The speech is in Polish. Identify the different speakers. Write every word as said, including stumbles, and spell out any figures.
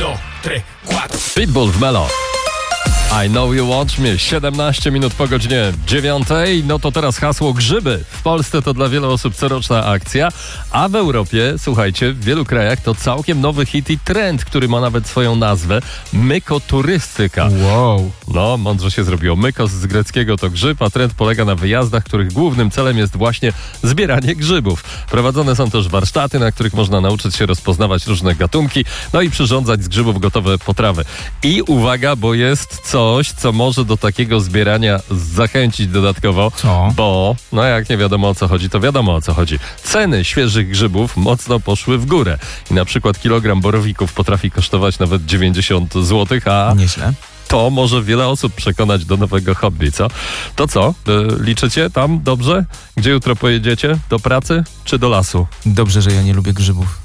Speaker 1: do, tre, quattro.
Speaker 2: Pitbull w Melo. I know you want me. siedemnaście minut po godzinie dziewiątej. No to teraz hasło grzyby. W Polsce to dla wielu osób coroczna akcja, a w Europie, słuchajcie, w wielu krajach to całkiem nowy hit i trend, który ma nawet swoją nazwę. Mykoturystyka.
Speaker 3: Wow.
Speaker 2: No, mądrze się zrobiło. Mykos z greckiego to grzyb, a trend polega na wyjazdach, których głównym celem jest właśnie zbieranie grzybów. Prowadzone są też warsztaty, na których można nauczyć się rozpoznawać różne gatunki, no i przyrządzać z grzybów gotowe potrawy. I uwaga, bo jest coś, co może do takiego zbierania zachęcić dodatkowo.
Speaker 3: Co?
Speaker 2: Bo, no jak nie wiadomo o co chodzi, to wiadomo o co chodzi. Ceny świeżych grzybów mocno poszły w górę. I na przykład kilogram borowików potrafi kosztować nawet dziewięćdziesiąt złotych, a
Speaker 3: Nieźle.
Speaker 2: to może wiele osób przekonać do nowego hobby, co? To co? E, liczycie tam dobrze? Gdzie jutro pojedziecie? Do pracy czy do lasu?
Speaker 3: Dobrze, że ja nie lubię grzybów.